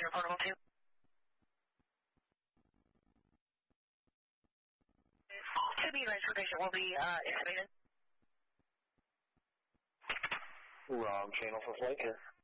Passenger Protocol 2. 2B transportation will be estimated. Wrong channel for flight here.